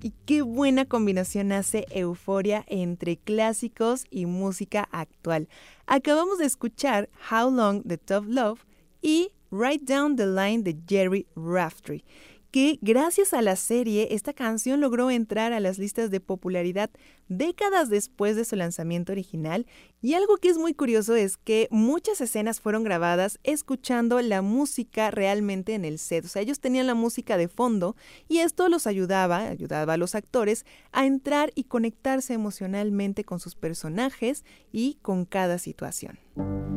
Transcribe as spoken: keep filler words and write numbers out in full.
Y qué buena combinación hace Euphoria entre clásicos y música actual. Acabamos de escuchar How Long the Tough Love y Write Down the Line de Jerry Raftery, que gracias a la serie esta canción logró entrar a las listas de popularidad décadas después de su lanzamiento original. Y algo que es muy curioso es que muchas escenas fueron grabadas escuchando la música realmente en el set. O sea, ellos tenían la música de fondo y esto los ayudaba, ayudaba a los actores a entrar y conectarse emocionalmente con sus personajes y con cada situación.